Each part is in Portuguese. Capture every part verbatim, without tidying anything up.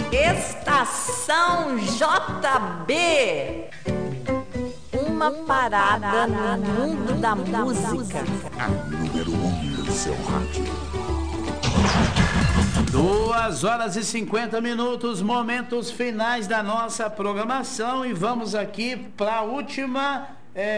Estação J B. Uma parada no mundo da música. A número um no seu rádio. Duas horas e cinquenta minutos, momentos finais da nossa programação, e vamos aqui para a última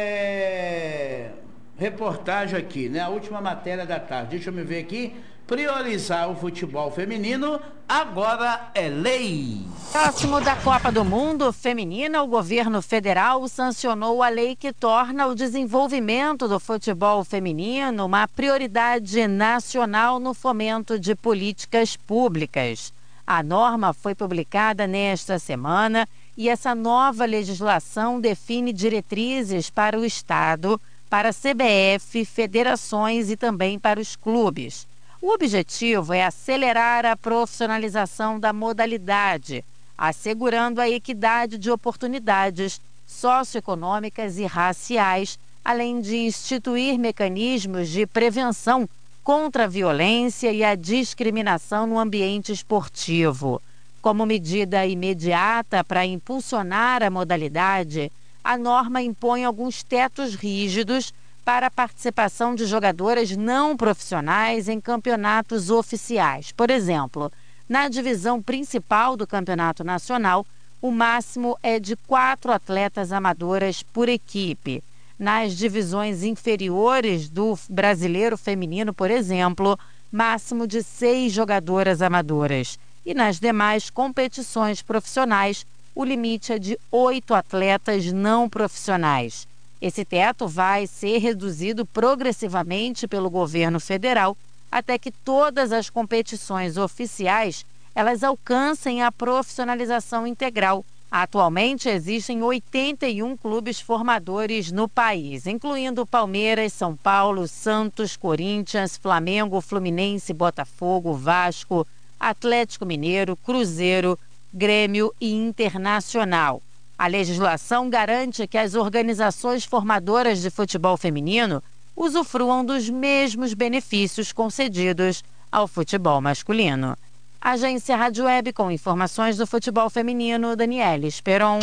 é, reportagem aqui, né? A última matéria da tarde. Deixa eu me ver aqui. Priorizar o futebol feminino agora é lei. Próximo da Copa do Mundo Feminina, o governo federal sancionou a lei que torna o desenvolvimento do futebol feminino uma prioridade nacional no fomento de políticas públicas. A norma foi publicada nesta semana e essa nova legislação define diretrizes para o Estado, para a C B F, federações e também para os clubes. O objetivo é acelerar a profissionalização da modalidade, assegurando a equidade de oportunidades socioeconômicas e raciais, além de instituir mecanismos de prevenção contra a violência e a discriminação no ambiente esportivo. Como medida imediata para impulsionar a modalidade, a norma impõe alguns tetos rígidos para a participação de jogadoras não profissionais em campeonatos oficiais. Por exemplo, na divisão principal do Campeonato Nacional, o máximo é de quatro atletas amadoras por equipe. Nas divisões inferiores do Brasileiro Feminino, por exemplo, máximo de seis jogadoras amadoras. E nas demais competições profissionais, o limite é de oito atletas não profissionais. Esse teto vai ser reduzido progressivamente pelo governo federal até que todas as competições oficiais elas alcancem a profissionalização integral. Atualmente existem oitenta e um clubes formadores no país, incluindo Palmeiras, São Paulo, Santos, Corinthians, Flamengo, Fluminense, Botafogo, Vasco, Atlético Mineiro, Cruzeiro, Grêmio e Internacional. A legislação garante que as organizações formadoras de futebol feminino usufruam dos mesmos benefícios concedidos ao futebol masculino. Agência Rádio Web com informações do futebol feminino, Daniela Esperon.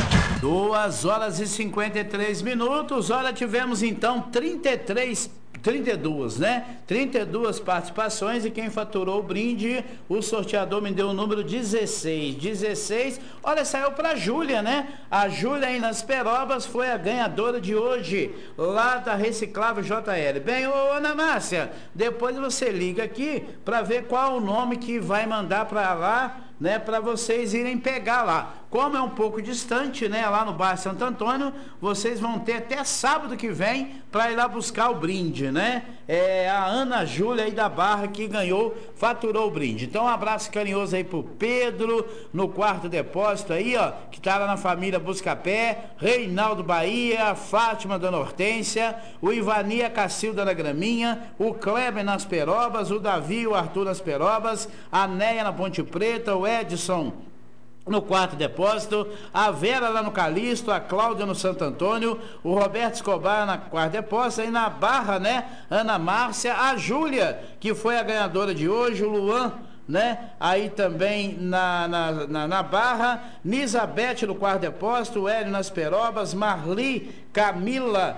Duas horas e cinquenta e três minutos. Olha, tivemos então trinta e três trinta e duas, né? trinta e duas participações, e quem faturou o brinde, o sorteador me deu o número dezesseis. dezesseis, olha, saiu pra Júlia, né? A Júlia aí nas Perobas foi a ganhadora de hoje, lá da Reciclável J L. Bem, ô Ana Márcia, depois você liga aqui pra ver qual o nome que vai mandar pra lá, né, para vocês irem pegar lá. Como é um pouco distante, né, lá no bairro Santo Antônio, vocês vão ter até sábado que vem para ir lá buscar o brinde, né? É a Ana Júlia aí da Barra que ganhou, faturou o brinde. Então um abraço carinhoso aí pro Pedro, no quarto depósito aí, ó, que tá lá na família Buscapé, Reinaldo Bahia, a Fátima Dona Hortência, o Ivania Cacilda na Graminha, o Kleber nas Perobas, o Davi e o Arthur nas Perobas, a Neia na Ponte Preta, o Edson no quarto depósito, a Vera lá no Calixto, a Cláudia no Santo Antônio, o Roberto Escobar na quarto depósito, aí na Barra, né, Ana Márcia, a Júlia, que foi a ganhadora de hoje, o Luan, né, aí também na, na, na, na Barra, Nisabete no quarto depósito, o Hélio nas Perobas, Marli, Camila,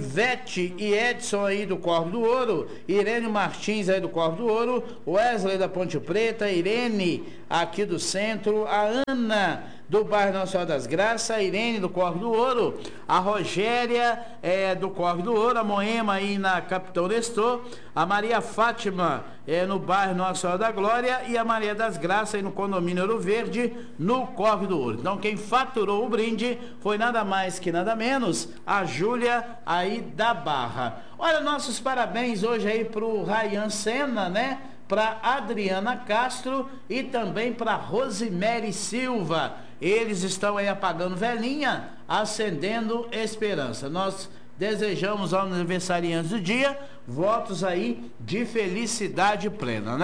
Ivete e Edson aí do Corvo do Ouro, Irene Martins aí do Corvo do Ouro, Wesley da Ponte Preta, Irene aqui do centro, a Ana do bairro Nossa Senhora das Graças, a Irene do Corvo do Ouro, a Rogéria é, do Corvo do Ouro, a Moema aí na Capitão Nestor, a Maria Fátima é, no bairro Nossa Senhora da Glória, e a Maria das Graças aí no condomínio Ouro Verde, no Corvo do Ouro. Então quem faturou o brinde foi nada mais que nada menos a Júlia aí da Barra. Olha, nossos parabéns hoje aí pro Rayan Senna, né? Para Adriana Castro e também para Rosemary Silva. Eles estão aí apagando velhinha, acendendo esperança. Nós desejamos aos aniversariantes do dia votos aí de felicidade plena, né?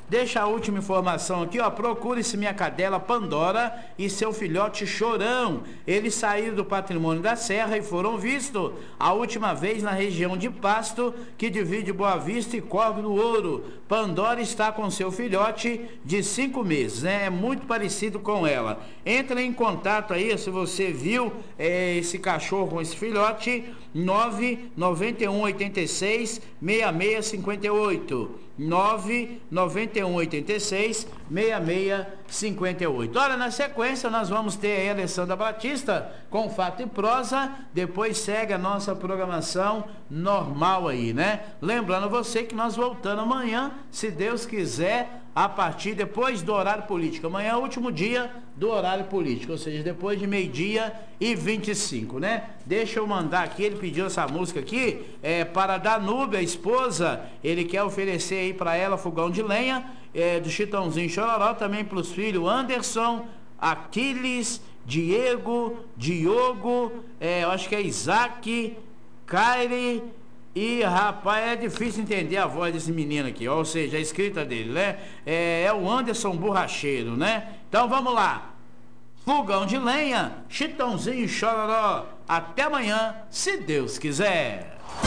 Deixa a última informação aqui, ó. Procure-se minha cadela Pandora e seu filhote Chorão. Eles saíram do Patrimônio da Serra e foram vistos a última vez na região de Pasto, que divide Boa Vista e Corvo do Ouro. Pandora está com seu filhote de cinco meses, né? É muito parecido com ela. Entra em contato aí, se você viu é, esse cachorro com esse filhote, nove nove um oito seis, seis seis cinco oito. nove nove um oito seis, seis seis cinco oito. Olha, na sequência nós vamos ter aí a Alessandra Batista com Fato e Prosa, depois segue a nossa programação normal aí, né? Lembrando você que nós voltamos amanhã, se Deus quiser, a partir depois do horário político. Amanhã é o último dia do horário político, ou seja, depois de meio-dia e vinte e cinco, né? Deixa eu mandar aqui, ele pediu essa música aqui, é para Danube, a esposa, ele quer oferecer aí para ela fogão de lenha, é, do Chitãozinho Chororó, também para os filhos Anderson, Aquiles, Diego, Diogo, é, eu acho que é Isaac, Kairi. E, rapaz, é difícil entender a voz desse menino aqui, ou seja, a escrita dele, né? É, é o Anderson Borracheiro, né? Então, vamos lá. Fogão de lenha, Chitãozinho Chororó. Até amanhã, se Deus quiser.